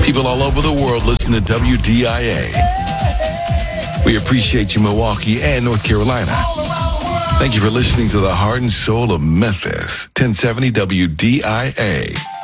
People all over the world listen to WDIA. We appreciate you, Milwaukee and North Carolina. Thank you for listening to the heart and soul of Memphis. 1070 WDIA.